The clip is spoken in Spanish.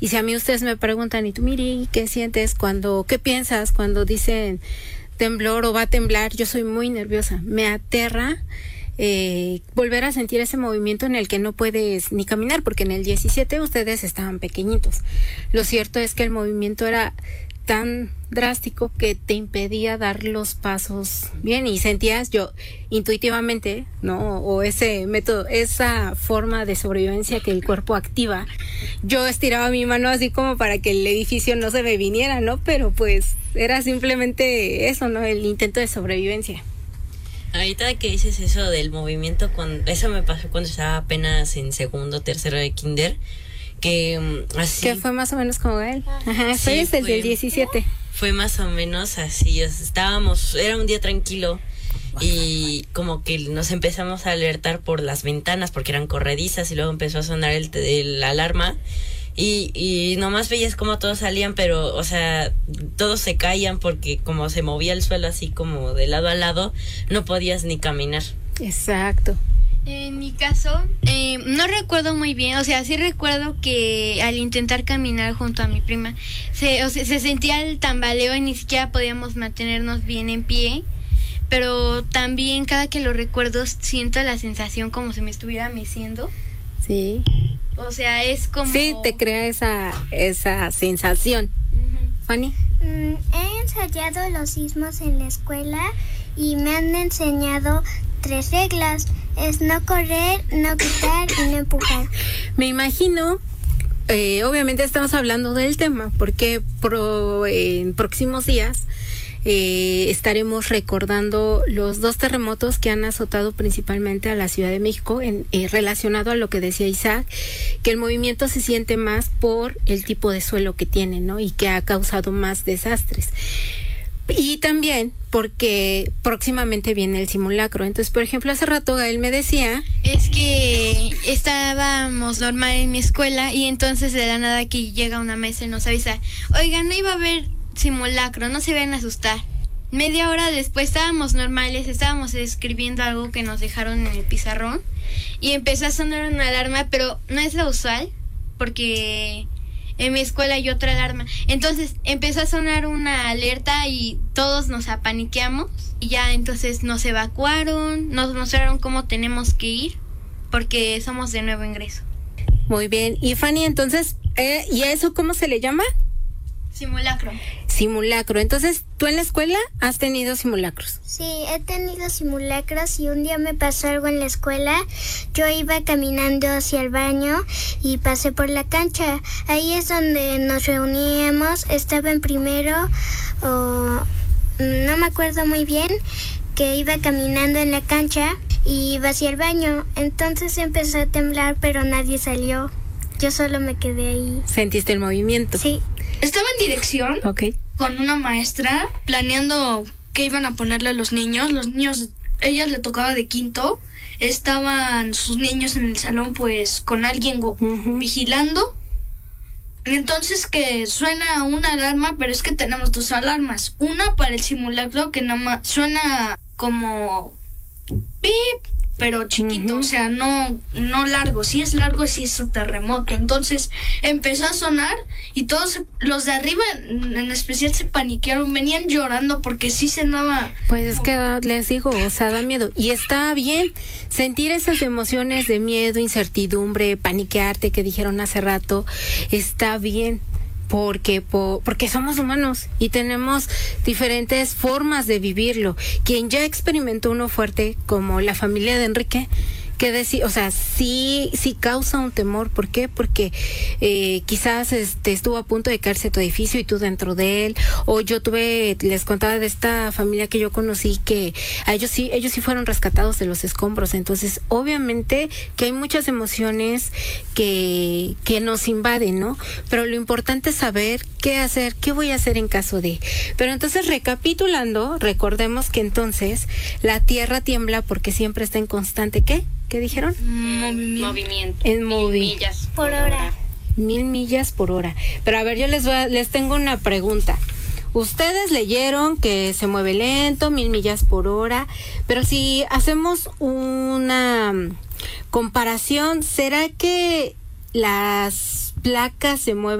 Y si a mí ustedes me preguntan, ¿y tú, Miri, qué sientes qué piensas cuando dicen temblor o va a temblar? Yo soy muy nerviosa, me aterra volver a sentir ese movimiento en el que no puedes ni caminar, porque en el 17 ustedes estaban pequeñitos. Lo cierto es que el movimiento era tan drástico que te impedía dar los pasos bien y sentías yo intuitivamente, ¿no? O ese método, esa forma de sobrevivencia que el cuerpo activa. Yo estiraba mi mano así como para que el edificio no se me viniera, ¿no? Pero pues era simplemente eso, ¿no? El intento de sobrevivencia. Ahorita que dices eso del movimiento, eso me pasó cuando estaba apenas en segundo, tercero de kinder, que así... Que fue más o menos como él. Ajá, sí, desde el 17. Fue más o menos así, era un día tranquilo y como que nos empezamos a alertar por las ventanas porque eran corredizas y luego empezó a sonar el alarma. Y nomás veías cómo todos salían, pero, o sea, todos se caían porque como se movía el suelo así como de lado a lado, no podías ni caminar. Exacto. En mi caso, no recuerdo muy bien, o sea, sí recuerdo que al intentar caminar junto a mi prima, se sentía el tambaleo y ni siquiera podíamos mantenernos bien en pie, pero también cada que lo recuerdo siento la sensación como si me estuviera meciendo. Sí. O sea, es como... Sí, te crea esa sensación. Uh-huh. Fanny. He ensayado los sismos en la escuela y me han enseñado 3 reglas. Es no correr, no gritar y no empujar. Me imagino, obviamente estamos hablando del tema, porque en próximos días estaremos recordando los 2 terremotos que han azotado principalmente a la Ciudad de México, relacionado a lo que decía Isaac, que el movimiento se siente más por el tipo de suelo que tiene, ¿no? Y que ha causado más desastres. Y también porque próximamente viene el simulacro. Entonces, por ejemplo, hace rato Gael me decía... Es que estábamos normal en mi escuela y entonces de la nada aquí llega una maestra y nos avisa, oigan, no iba a haber simulacro, no se vayan a asustar. Media hora después estábamos normales, estábamos escribiendo algo que nos dejaron en el pizarrón y empezó a sonar una alarma, pero no es lo usual porque en mi escuela hay otra alarma. Entonces empezó a sonar una alerta y todos nos apaniqueamos y ya entonces nos evacuaron, nos mostraron cómo tenemos que ir porque somos de nuevo ingreso. Muy bien. Y Fanny, entonces, ¿y a eso cómo se le llama? Simulacro. Simulacro. Entonces, ¿tú en la escuela has tenido simulacros? Sí, he tenido simulacros y un día me pasó algo en la escuela. Yo iba caminando hacia el baño y pasé por la cancha. Ahí es donde nos reuníamos. Estaba en primero, no me acuerdo muy bien, que iba caminando en la cancha y iba hacia el baño. Entonces empezó a temblar, pero nadie salió. Yo solo me quedé ahí. ¿Sentiste el movimiento? Sí. Estaba en dirección con una maestra planeando qué iban a ponerle a los niños. Los niños, ella le tocaba de quinto. Estaban sus niños en el salón pues con alguien vigilando. Entonces que suena una alarma, pero es que tenemos 2 alarmas. Una para el simulacro que nada más suena como pip, pero chiquito, o sea, no largo. Si es largo, sí es un terremoto. Entonces empezó a sonar y todos los de arriba en especial se paniquearon, venían llorando porque sí sonaba. Pues es que les digo, o sea, da miedo. Y está bien sentir esas emociones de miedo, incertidumbre, paniquearte que dijeron hace rato, está bien. Porque somos humanos y tenemos diferentes formas de vivirlo. Quien ya experimentó uno fuerte, como la familia de Enrique, que decir, o sea, sí causa un temor. ¿Por qué? Porque quizás estuvo a punto de caerse tu edificio y tú dentro de él. O les contaba de esta familia que yo conocí que a ellos sí fueron rescatados de los escombros. Entonces, obviamente que hay muchas emociones que nos invaden, ¿no? Pero lo importante es saber qué hacer, qué voy a hacer en caso de. Pero entonces, recapitulando, recordemos que entonces la tierra tiembla porque siempre está en constante, ¿qué? ¿Qué dijeron? Movimiento. En 1000 millas por hora. 1000 millas por hora. Pero a ver, yo les tengo una pregunta. Ustedes leyeron que se mueve lento, 1000 millas por hora, pero si hacemos una comparación, ¿será que las placas se mueven